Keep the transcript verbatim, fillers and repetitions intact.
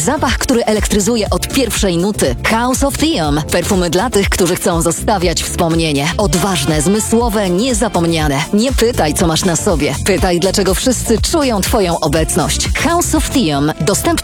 Zapach, który elektryzuje od pierwszej nuty. House of Theum. Perfumy dla tych, którzy chcą zostawiać wspomnienie. Odważne, zmysłowe, niezapomniane. Nie pytaj, co masz na sobie. Pytaj, dlaczego wszyscy czują Twoją obecność. House of Theum. Dostępny